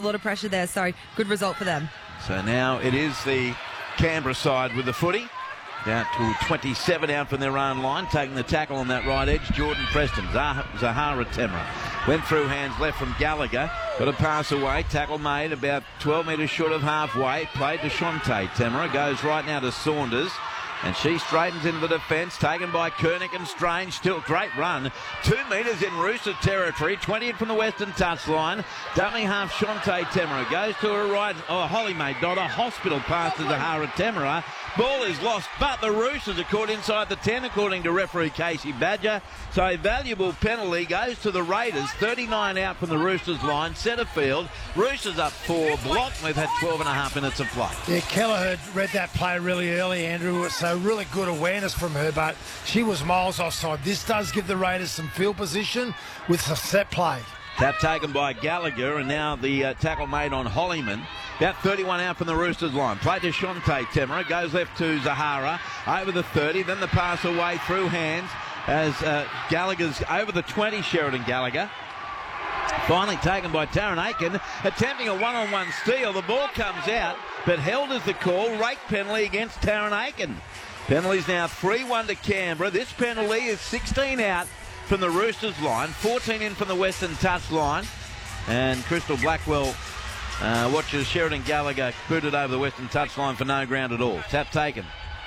lot of pressure there, so good result for them. So now it is the Canberra side with the footy. Down to 27 out from their own line, taking the tackle on that right edge. Jordan Preston, Zahara Temra. Went through hands left from Gallagher. Got a pass away. Tackle made about 12 metres short of halfway. Played to Shonte Temra. Goes right now to Saunders. And she straightens into the defence, taken by Kernick and Strange. Still great run. 2 metres in Roosters territory, 20 in from the western touchline. Dummy half Shonte Temra. Goes to her right. Oh, Holly Mae Dodder. Hospital pass to Zahara Temra. Ball is lost, but the Roosters are caught inside the 10, according to referee Casey Badger. So a valuable penalty goes to the Raiders. 39 out from the Roosters line. Centre field. Roosters up 4. Block. We've had 12.5 minutes of play. Yeah, Kelleher read that play really early, Andrew. So really good awareness from her, but she was miles offside. This does give the Raiders some field position with a set play. Tap taken by Gallagher, and now the tackle made on Hollyman. About 31 out from the Roosters line. Play to Shonte Temra. Goes left to Zahara. Over the 30. Then the pass away through hands as Gallagher's over the 20, Sheridan Gallagher. Finally taken by Taryn Aiken. Attempting a one-on-one steal. The ball comes out, but held as the call. Rake penalty against Taryn Aiken. Penalty's now 3-1 to Canberra. This penalty is 16 out from the Roosters line, 14 in from the western touch line, and Crystal Blackwell watches Sheridan Gallagher booted over the western touch line for no ground at all. Tap taken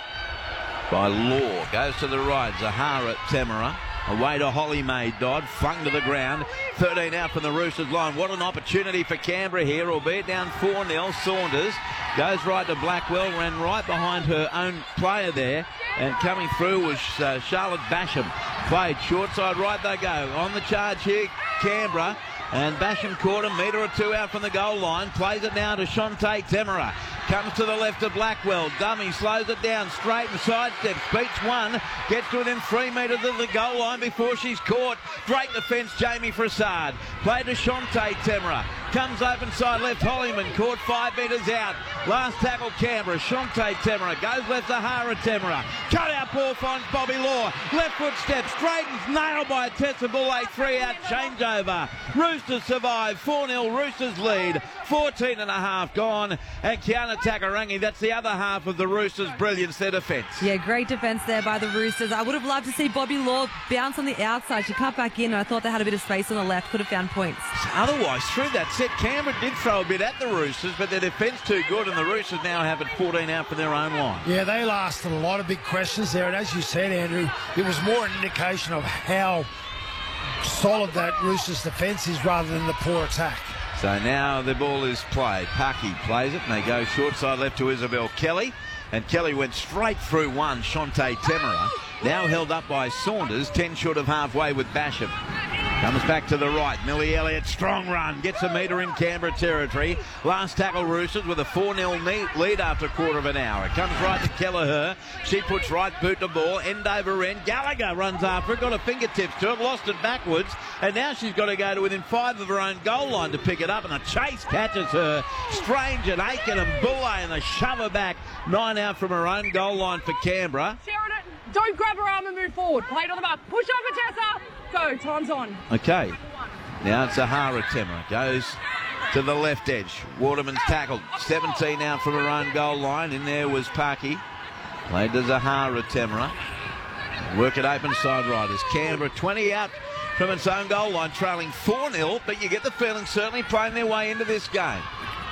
by Law. Goes to the right. Zahara Temera. Away to Holly Mae Dodd. Flung to the ground. 13 out from the Roosters line. What an opportunity for Canberra here, albeit down 4-0. Saunders goes right to Blackwell. Ran right behind her own player there. And coming through was Charlotte Basham. Played short side right they go. On the charge here, Canberra. And Basham caught a metre or two out from the goal line. Plays it now to Shonte Temera. Comes to the left of Blackwell. Dummy slows it down. Straight and sidesteps. Beats one. Gets to within 3 metres of the goal line before she's caught. Great defence, Jamie Frassard. Played to Shonte Temera. Comes open side left. Hollyman caught 5 metres out. Last tackle Canberra. Shonte Temera. Goes left Zahara Temera. Cut out ball finds Bobby Law. Left foot step. Straightens. Nailed by Tessa Bulle. 3 out changeover. Roosters survive. 4-0 Roosters lead. 14.5 gone. And Kiana Takarangi, that's the other half of the Roosters' brilliance, their defence. Yeah, great defence there by the Roosters. I would have loved to see Bobby Law bounce on the outside. She cut back in, and I thought they had a bit of space on the left. Could have found points. Otherwise, through that set, Canberra did throw a bit at the Roosters, but their defence too good, and the Roosters now have it 14 out for their own line. Yeah, they lasted a lot of big questions there, and as you said, Andrew, it was more an indication of how solid that Roosters defence is rather than the poor attack. So now the ball is played. Parky plays it, and they go short side left to Isabel Kelly. And Kelly went straight through one, Shonte Temera. Now held up by Saunders, 10 short of halfway with Basham. Comes back to the right. Millie Elliott, strong run. Gets a metre in Canberra territory. Last tackle Roosters with a 4-0 lead after a quarter of an hour. It comes right to Kelleher. She puts right boot to ball. End over end. Gallagher runs after it. Got her fingertips to it. Lost it backwards. And now she's got to go to within 5 of her own goal line to pick it up. And a chase catches her. Strange and Aiken and Bulle. And they shove her back. 9 out from her own goal line for Canberra. Sheridan, don't grab her arm and move forward. Play it on the back. Push over, Tessa. Go, time's on. Okay. Now it's Zahara Temera. Goes to the left edge. Waterman's tackled. 17 out from her own goal line. In there was Parky. Played to Zahara Temera. Work it open side right as Canberra 20 out from its own goal line, trailing 4-0, but you get the feeling certainly playing their way into this game.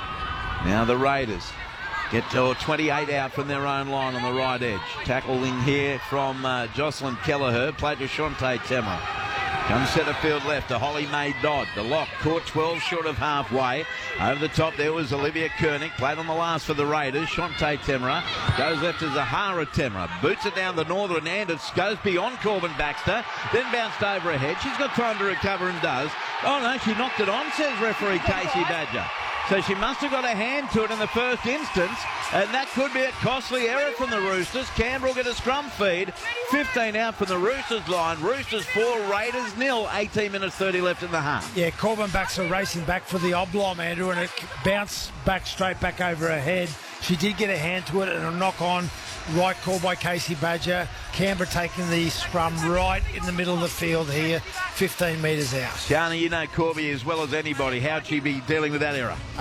Now the Raiders get to 28 out from their own line on the right edge. Tackling here from Jocelyn Kelleher. Played to Shonte Temera. Comes centre field left to Holly Mae Dodd. The lock caught 12 short of halfway. Over the top there was Olivia Kernick. Played on the last for the Raiders. Shonte Temera goes left to Zahara Temera. Boots it down the northern end. It goes beyond Corbin Baxter. Then bounced over her head. She's got time to recover and does. Oh no, she knocked it on, says referee Casey Badger. So she must have got a hand to it in the first instance, and that could be a costly error from the Roosters. Canberra will get a scrum feed. 15 out from the Roosters line. Roosters 4, Raiders 0. 18 minutes 30 left in the half. Yeah, Corbin Baxter racing back for the oblong, Andrew, and it bounced back straight back over her head. She did get a hand to it and a knock on. Right call by Casey Badger. Canberra taking the scrum right in the middle of the field here, 15 metres out. Shani, you know Corby as well as anybody. How'd she be dealing with that error?